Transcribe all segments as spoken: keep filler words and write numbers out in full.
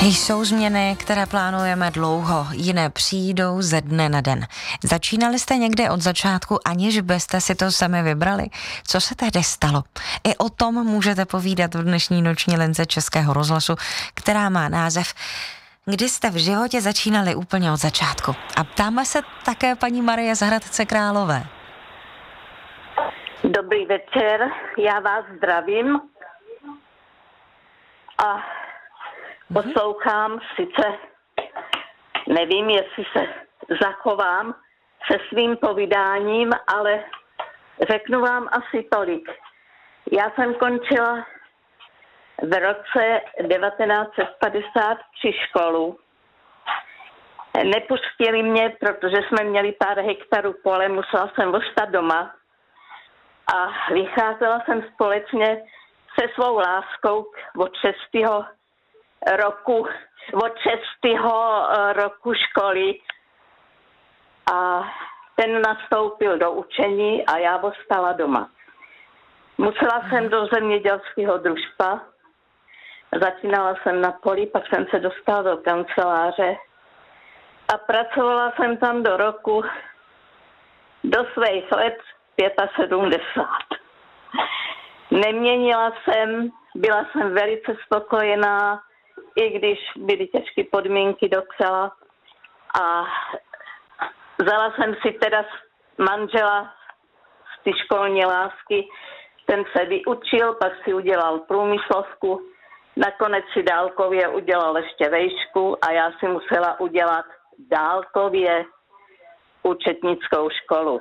Jsou změny, které plánujeme dlouho, jiné přijdou ze dne na den. Začínali jste někde od začátku, aniž byste si to sami vybrali? Co se tehdy stalo? I o tom můžete povídat v dnešní noční lince Českého rozhlasu, která má název Kdy jste v životě začínali úplně od začátku. A ptáme se také paní Marie z Hradce Králové. Dobrý večer, já vás zdravím a poslouchám, sice nevím, jestli se zachovám se svým povídáním, ale řeknu vám asi tolik. Já jsem končila v roce devatenáct set padesát tři školu. Nepustili mě, protože jsme měli pár hektarů pole, musela jsem ostat doma a vycházela jsem společně se svou láskou od šestého roku, od šestého roku školy a ten nastoupil do učení a já ostala doma. Musela jsem do zemědělského družstva, začínala jsem na poli, pak jsem se dostala do kanceláře a pracovala jsem tam do roku, do svých let sedmdesát pět. Neměnila jsem, byla jsem velice spokojená, i když byly těžké podmínky docela. A vzala jsem si teda manžela z ty školní lásky, ten se vyučil, pak si udělal průmyslovku, nakonec si dálkově udělal ještě vejšku a já si musela udělat dálkově účetnickou školu.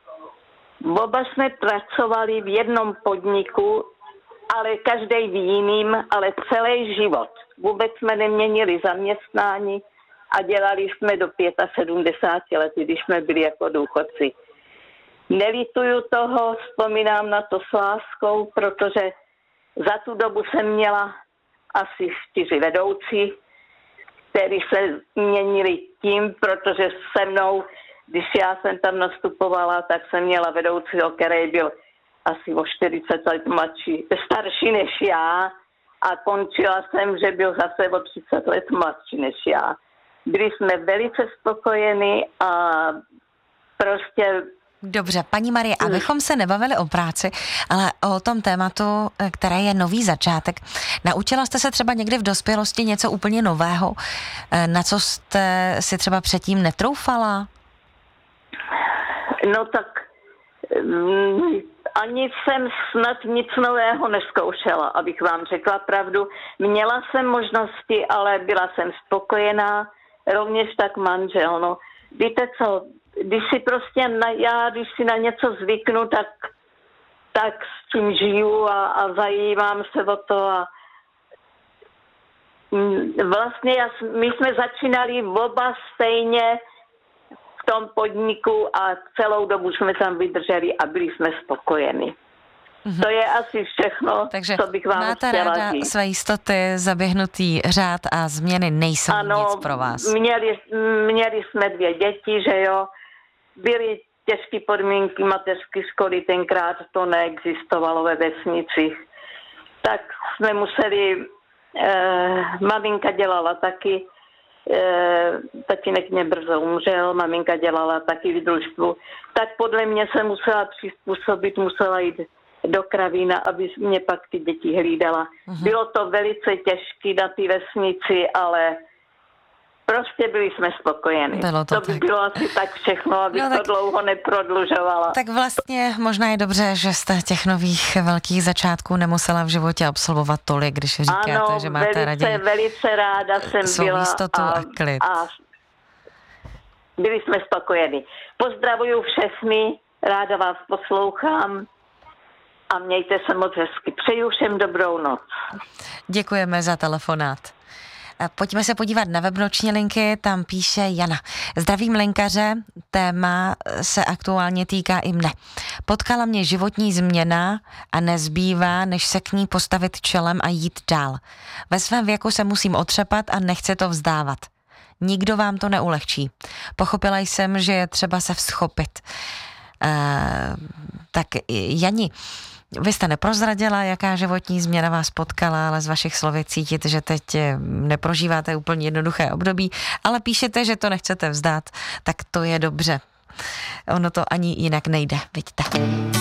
Oba jsme pracovali v jednom podniku, ale každý v jiným, ale celý život. Vůbec jsme neměnili zaměstnání a dělali jsme do sedmdesáti pěti let, když jsme byli jako důchodci. Nelituju toho, vzpomínám na to s láskou, protože za tu dobu jsem měla asi čtyři vedoucí, kteří se měnili tím, protože se mnou, když já jsem tam nastupovala, tak jsem měla vedoucího, který byl asi o čtyřicet let mladší, starší než já a končila jsem, že byl zase o třicet let mladší než já. Byli jsme velice spokojeni a prostě... Dobře, paní Marie, abychom se nebavili o práci, ale o tom tématu, které je nový začátek. Naučila jste se třeba někdy v dospělosti něco úplně nového, na co jste si třeba předtím netroufala? No tak mm, ani jsem snad nic nového nezkoušela, abych vám řekla pravdu. Měla jsem možnosti, ale byla jsem spokojená, rovněž tak manžel. No. Víte co, když si prostě, na, já když si na něco zvyknu, tak, tak s tím žiju a, a zajímám se o to. A vlastně já, my jsme začínali oba stejně v tom podniku a celou dobu jsme tam vydrželi a byli jsme spokojeni. Mm-hmm. To je asi všechno, takže co bych vám máte chtěla ráda říct. své jistoty, zaběhnutý řád a změny nejsou ano, nic pro vás. Měli, měli jsme dvě děti, že jo. Byly těžké podmínky mateřské školy, tenkrát to neexistovalo ve vesnicích. Tak jsme museli, eh, maminka dělala taky, eh, tatínek mě brzo umřel, maminka dělala taky v družstvu. Tak podle mě se musela přizpůsobit, musela jít do Kravína, aby mě pak ty děti hlídala. Uh-huh. Bylo to velice těžké na ty vesnici, ale prostě byli jsme spokojeni. Bylo to, to by tak. bylo asi tak všechno, abych no, tak, to dlouho neprodlužovala. Tak vlastně možná je dobře, že jste těch nových velkých začátků nemusela v životě absolvovat tolik, když říkáte, ano, že máte velice, raději velice ráda jsem svou byla jistotu a, a klid. A byli jsme spokojeni. Pozdravuju všechny, ráda vás poslouchám a mějte se moc hezky. Přeju všem dobrou noc. Děkujeme za telefonát. Pojďme se podívat na web noční linky, tam píše Jana. Zdravím lékaře, téma se aktuálně týká i mne. Potkala mě životní změna a nezbývá, než se k ní postavit čelem a jít dál. Ve svém věku se musím otřepat a nechci to vzdávat. Nikdo vám to neulehčí. Pochopila jsem, že je třeba se vzchopit. Uh, tak Jani, Vy jste neprozradila, jaká životní změna vás potkala, ale z vašich slov je cítit, že teď neprožíváte úplně jednoduché období, ale píšete, že to nechcete vzdát, tak to je dobře. Ono to ani jinak nejde, vidíte.